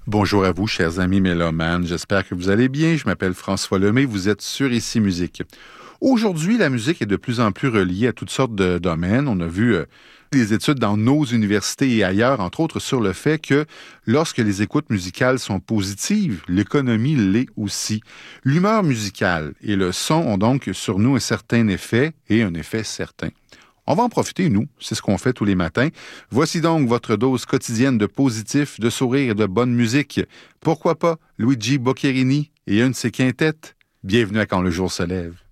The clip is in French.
Bonjour à vous, chers amis mélomanes. J'espère que vous allez bien. Je m'appelle François Lemay. Vous êtes sur Ici Musique. Aujourd'hui, la musique est de plus en plus reliée à toutes sortes de domaines. On a vu des études dans nos universités et ailleurs, entre autres, sur le fait que lorsque les écoutes musicales sont positives, l'économie l'est aussi. L'humeur musicale et le son ont donc sur nous un certain effet et un effet certain. On va en profiter, nous. C'est ce qu'on fait tous les matins. Voici donc votre dose quotidienne de positif, de sourire et de bonne musique. Pourquoi pas Luigi Boccherini et une de ses quintettes? Bienvenue à Quand le jour se lève.